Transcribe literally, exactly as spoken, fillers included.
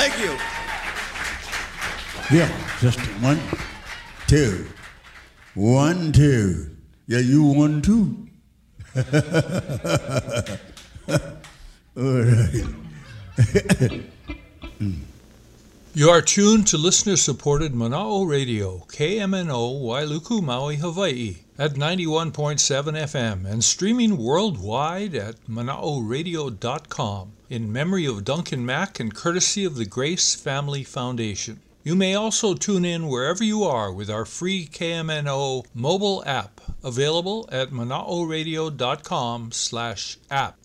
Thank you. Yeah, just one, two. One, two. Yeah, you one, two. All right. You are tuned to listener-supported Mana'o Radio, K M N O, Wailuku, Maui, Hawaii, at ninety-one point seven F M and streaming worldwide at mana'o radio dot com in memory of Duncan Mack and courtesy of the Grace Family Foundation. You may also tune in wherever you are with our free K M N O mobile app, available at mana'o radio dot com slash app.